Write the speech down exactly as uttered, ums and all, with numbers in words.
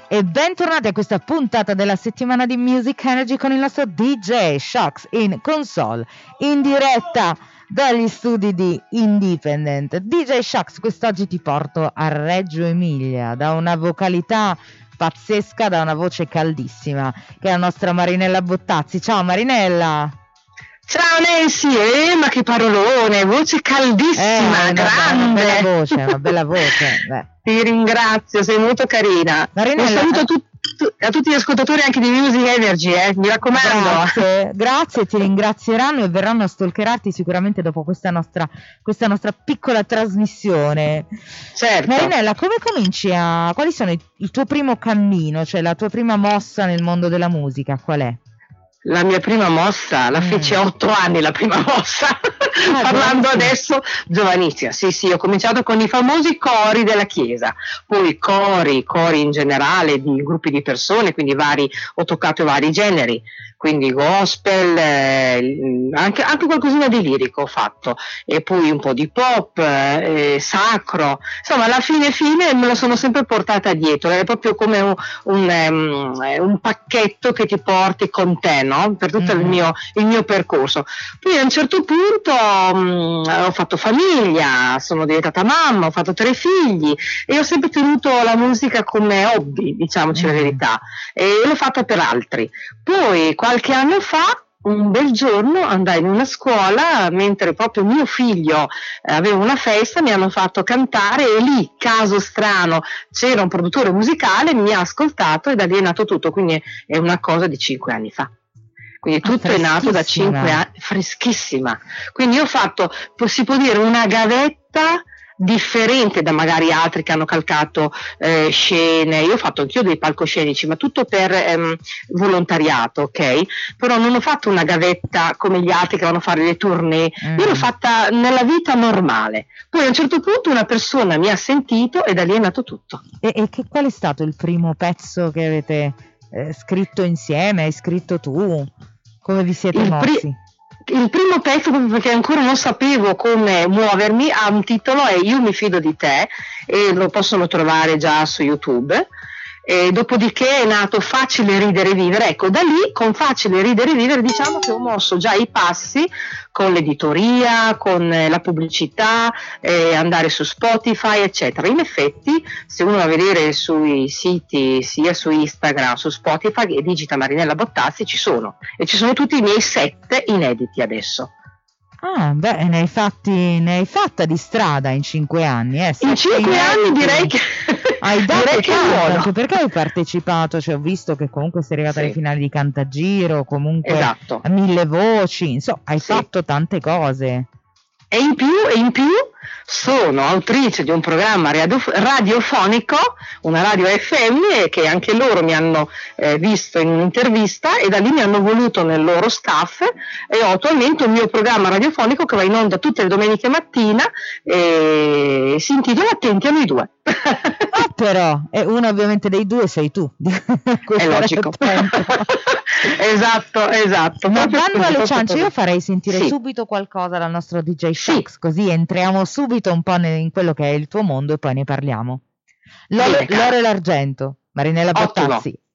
E bentornati a questa puntata della settimana di Music Energy con il nostro D J Shocks in console, in diretta dagli studi di Independent. D J Shocks, quest'oggi ti porto a Reggio Emilia, da una vocalità pazzesca, da una voce caldissima, che è la nostra Marinella Bottazzi. Ciao Marinella! Ciao Nancy, eh, ma che parolone, voce caldissima, eh, grande. Una bella voce, una bella voce. Beh. Ti ringrazio, sei molto carina. Marinella, un saluto a, tu, tu, a tutti gli ascoltatori anche di Music Energy, eh, mi raccomando. Grazie, grazie, ti ringrazieranno e verranno a stalkerarti sicuramente dopo questa nostra, questa nostra piccola trasmissione. Certo. Marinella, come cominci a... quali sono il, il tuo primo cammino, cioè la tua prima mossa nel mondo della musica, qual è? La mia prima mossa, la feci a otto anni la prima mossa, ah, parlando giovanissima. Adesso giovanissima, sì sì, ho cominciato con i famosi cori della chiesa, poi cori, cori in generale di gruppi di persone, quindi vari, ho toccato vari generi, quindi gospel, eh, anche, anche qualcosina di lirico ho fatto, e poi un po' di pop, eh, sacro, insomma alla fine fine me lo sono sempre portata dietro, è proprio come un, un, um, un pacchetto che ti porti con te, no? Per tutto mm. il, mio, il mio percorso. Poi a un certo punto um, ho fatto famiglia, sono diventata mamma, ho fatto tre figli e ho sempre tenuto la musica come hobby, diciamoci mm. la verità, e l'ho fatta per altri. Poi qualche anno fa, un bel giorno, andai in una scuola mentre proprio mio figlio eh, aveva una festa, mi hanno fatto cantare e lì, caso strano, c'era un produttore musicale, mi ha ascoltato e da lì è nato tutto, quindi è una cosa di cinque anni fa. Quindi tutto ah, è nato da cinque anni, freschissima. Quindi io ho fatto, si può dire, una gavetta differente da magari altri che hanno calcato eh, scene. Io ho fatto anch'io dei palcoscenici, ma tutto per ehm, volontariato, ok? Però non ho fatto una gavetta come gli altri che vanno a fare le tournée, mm. io l'ho fatta nella vita normale. Poi a un certo punto una persona mi ha sentito e da lì è nato tutto. E, e che, qual è stato il primo pezzo che avete eh, scritto insieme? Hai scritto tu? Come vi siete il mossi? Pri- il primo pezzo, proprio perché ancora non sapevo come muovermi, ha un titolo, è Io mi fido di te, e lo possono trovare già su YouTube. E dopodiché è nato Facile ridere e vivere. Ecco, da lì con Facile ridere e vivere diciamo che ho mosso già i passi con l'editoria, con la pubblicità, eh, andare su Spotify eccetera. In effetti se uno va a vedere sui siti sia su Instagram, su Spotify e digita Marinella Bottazzi ci sono, e ci sono tutti i miei set inediti adesso. Ah, beh, ne hai fatti, ne hai fatta di strada in cinque anni, eh? In cinque anni direi che hai dato direi che tanto, anche perché hai partecipato, cioè ho visto che comunque sei arrivata sì. alle finali di Cantagiro, comunque esatto. a mille voci, insomma, hai sì. fatto tante cose. E in più, e in più sono autrice di un programma radio, radiofonico, una radio F M, che anche loro mi hanno eh, visto in un'intervista e da lì mi hanno voluto nel loro staff, e ho attualmente un mio programma radiofonico che va in onda tutte le domeniche mattina e si intitola Attenti a noi due. Ah, però, e uno ovviamente dei due sei tu. È logico. esatto, esatto. Ma bando alle ciance, io farei sentire sì. subito qualcosa dal nostro D J Shocks, sì. così entriamo subito un po' in quello che è il tuo mondo e poi ne parliamo. L'oro, l'oro e l'argento, Marinella Bottazzi,